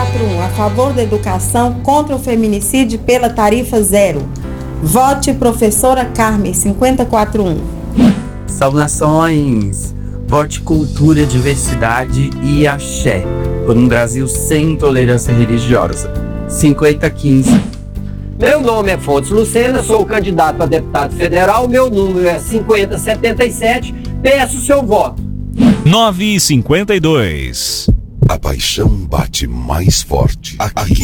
5041, a favor da educação, contra o feminicídio pela tarifa zero. Vote professora Carmen, 5041. Saudações! Vote cultura, diversidade e axé, por um Brasil sem intolerância religiosa. 5015. Meu nome é Fontes Lucena, sou candidato a deputado federal, meu número é 5077, peço seu voto. 9h52. A paixão bate mais forte aqui.